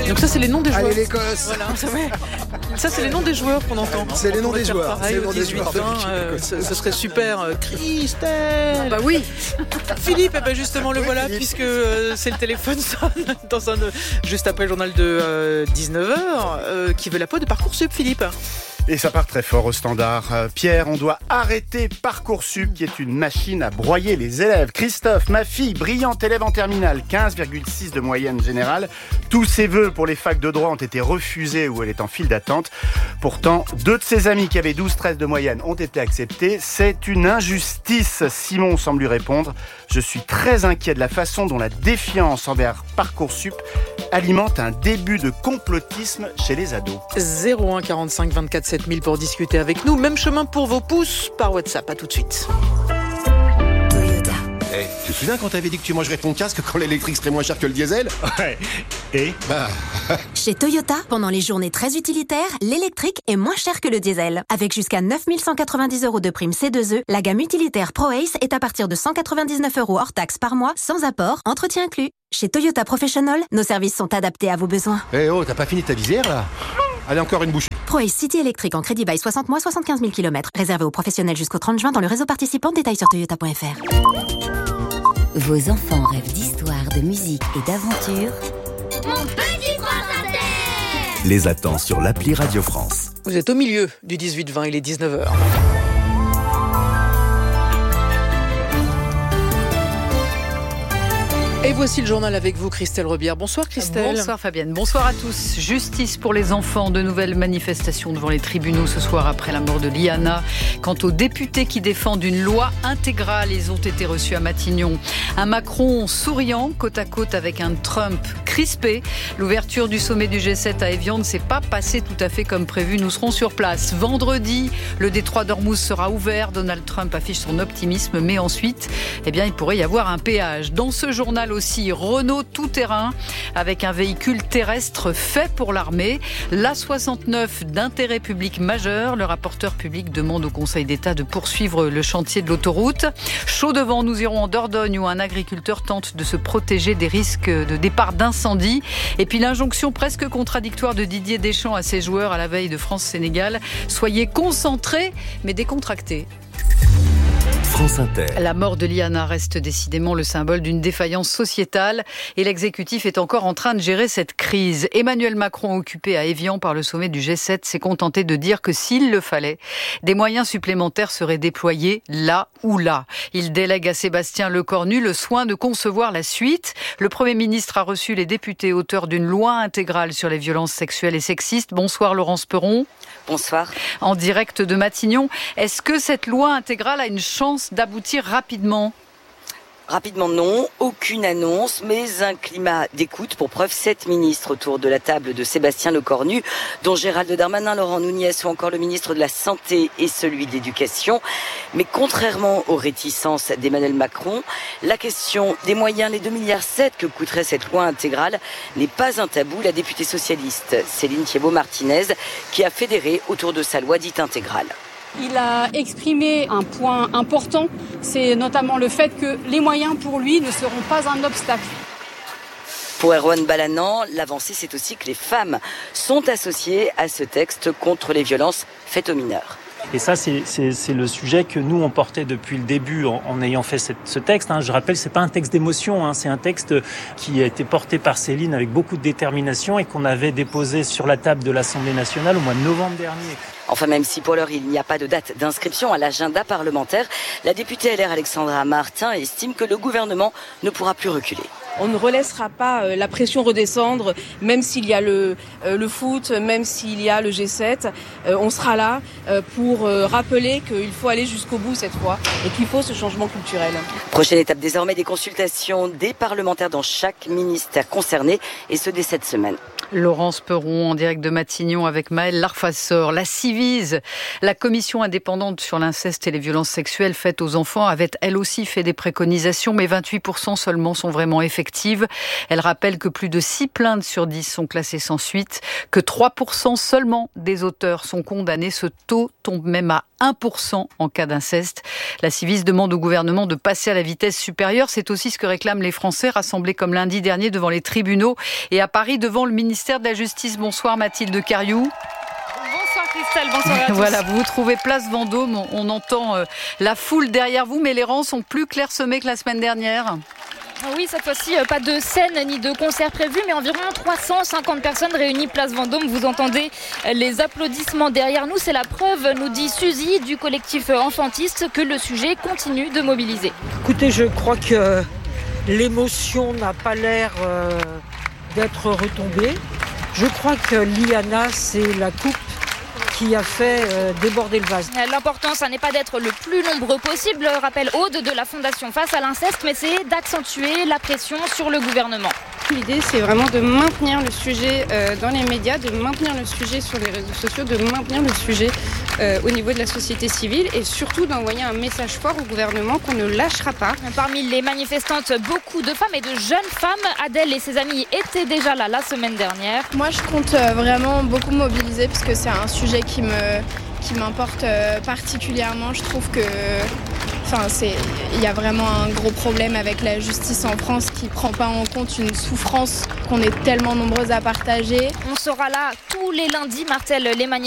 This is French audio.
Donc ça, c'est les noms des joueurs. Allez l'Écosse. Voilà, ça, c'est les noms des joueurs qu'on entend. C'est les noms des joueurs. Pareil, au 18-20, ce serait super. Christelle. Bah oui. Philippe, justement, le voilà, puisque c'est le téléphone sonne juste après le journal de 19h. Qui veut la peau de Parcoursup, Philippe? Et ça part très fort au standard. Pierre, on doit arrêter Parcoursup, qui est une machine à broyer les élèves. Christophe, ma fille, brillante élève en terminale, 15,6 de moyenne générale. Tous ses vœux pour les facs de droit ont été refusés où elle est en file d'attente. Pourtant, 2 de ses amis qui avaient 12-13 de moyenne ont été acceptés. C'est une injustice. Simon semble lui répondre. Je suis très inquiet de la façon dont la défiance envers Parcoursup alimente un début de complotisme chez les ados. 01 45 24 7000 pour discuter avec nous. Même chemin pour vos pouces par WhatsApp. À tout de suite. Toyota. Hey, tu te souviens quand t'avais dit que tu mangerais ton casque quand l'électrique serait moins cher que le diesel? Ouais. Et Chez Toyota, pendant les journées très utilitaires, l'électrique est moins cher que le diesel. Avec jusqu'à 9 190 € de prime C2E, la gamme utilitaire ProAce est à partir de 199 € hors taxe par mois, sans apport, entretien inclus. Chez Toyota Professional, nos services sont adaptés à vos besoins. Eh oh, t'as pas fini ta visière là? Allez, encore une bouchée. ProAce City électrique en crédit bail 60 mois, 75 000 km. Réservé aux professionnels jusqu'au 30 juin dans le réseau participant. Détails sur toyota.fr. Vos enfants rêvent d'histoire, de musique et d'aventure. Mon petit prince à terre. Les attend sur l'appli Radio France. Vous êtes au milieu du 18-20, il est 19h. Et voici le journal avec vous, Christelle Rebière. Bonsoir Christelle. Bonsoir Fabienne, bonsoir à tous. Justice pour les enfants, de nouvelles manifestations devant les tribunaux ce soir après la mort de Liana. Quant aux députés qui défendent une loi intégrale, ils ont été reçus à Matignon. Un Macron souriant, côte à côte avec un Trump crispé. L'ouverture du sommet du G7 à Évian ne s'est pas passée tout à fait comme prévu. Nous serons sur place. Vendredi, le détroit d'Ormuz sera ouvert. Donald Trump affiche son optimisme, mais ensuite, il pourrait y avoir un péage. Dans ce journal aussi, Renault tout-terrain avec un véhicule terrestre fait pour l'armée. L'A69 d'intérêt public majeur. Le rapporteur public demande au Conseil d'État de poursuivre le chantier de l'autoroute. Chaud devant, nous irons en Dordogne où un agriculteur tente de se protéger des risques de départ d'incendie. Et puis l'injonction presque contradictoire de Didier Deschamps à ses joueurs à la veille de France-Sénégal. Soyez concentrés mais décontractés. France Inter. La mort de Liana reste décidément le symbole d'une défaillance sociétale et l'exécutif est encore en train de gérer cette crise. Emmanuel Macron, occupé à Évian par le sommet du G7, s'est contenté de dire que s'il le fallait, des moyens supplémentaires seraient déployés là ou là. Il délègue à Sébastien Lecornu le soin de concevoir la suite. Le Premier ministre a reçu les députés auteurs d'une loi intégrale sur les violences sexuelles et sexistes. Bonsoir Laurence Perron. Bonsoir. En direct de Matignon, est-ce que cette loi intégrale a une chance d'aboutir rapidement ? Rapidement non, aucune annonce, mais un climat d'écoute. Pour preuve, 7 ministres autour de la table de Sébastien Lecornu, dont Gérald Darmanin, Laurent Nunez ou encore le ministre de la Santé et celui de l'Éducation. Mais contrairement aux réticences d'Emmanuel Macron, la question des moyens, les 2,7 milliards que coûterait cette loi intégrale, n'est pas un tabou. La députée socialiste Céline Thiébaut-Martinez, qui a fédéré autour de sa loi dite intégrale. Il a exprimé un point important, c'est notamment le fait que les moyens pour lui ne seront pas un obstacle. Pour Erwan Balanan, l'avancée c'est aussi que les femmes sont associées à ce texte contre les violences faites aux mineurs. Et ça, c'est le sujet que nous, on portait depuis le début en ayant fait ce texte. Je rappelle, c'est pas un texte d'émotion, c'est un texte qui a été porté par Céline avec beaucoup de détermination et qu'on avait déposé sur la table de l'Assemblée nationale au mois de novembre dernier. Enfin, même si pour l'heure, il n'y a pas de date d'inscription à l'agenda parlementaire, la députée LR Alexandra Martin estime que le gouvernement ne pourra plus reculer. On ne relaissera pas la pression redescendre, même s'il y a le foot, même s'il y a le G7. On sera là pour rappeler qu'il faut aller jusqu'au bout cette fois et qu'il faut ce changement culturel. Prochaine étape désormais des consultations des parlementaires dans chaque ministère concerné et ce dès cette semaine. Laurence Perron en direct de Matignon avec Maëlle Larfassor. La Civise, la commission indépendante sur l'inceste et les violences sexuelles faites aux enfants, avait elle aussi fait des préconisations, mais 28% seulement sont vraiment effectives. active. Elle rappelle que plus de 6 plaintes sur 10 sont classées sans suite, que 3% seulement des auteurs sont condamnés. Ce taux tombe même à 1% en cas d'inceste. La Civis demande au gouvernement de passer à la vitesse supérieure. C'est aussi ce que réclament les Français rassemblés comme lundi dernier devant les tribunaux et à Paris devant le ministère de la Justice. Bonsoir Mathilde Cariou. Bonsoir Christelle, bonsoir à tous. Voilà, vous vous trouvez place Vendôme. On entend la foule derrière vous, mais les rangs sont plus clairsemés que la semaine dernière. Oui, cette fois-ci, pas de scène ni de concert prévu, mais environ 350 personnes réunies place Vendôme. Vous entendez les applaudissements derrière nous. C'est la preuve, nous dit Suzy du collectif Enfantiste, que le sujet continue de mobiliser. Écoutez, je crois que l'émotion n'a pas l'air d'être retombée. Je crois que l'IANA, c'est la coupe qui a fait déborder le vase. L'important, ça n'est pas d'être le plus nombreux possible, rappelle Aude de la Fondation Face à l'inceste, mais c'est d'accentuer la pression sur le gouvernement. L'idée, c'est vraiment de maintenir le sujet dans les médias, de maintenir le sujet sur les réseaux sociaux, de maintenir le sujet au niveau de la société civile et surtout d'envoyer un message fort au gouvernement qu'on ne lâchera pas. Parmi les manifestantes, beaucoup de femmes et de jeunes femmes. Adèle et ses amis étaient déjà là la semaine dernière. Moi, je compte vraiment beaucoup mobiliser parce que c'est un sujet qui m'importe particulièrement. Je trouve que il y a vraiment un gros problème avec la justice en France qui ne prend pas en compte une souffrance qu'on est tellement nombreuses à partager. On sera là tous les lundis, martèlent les manifestants.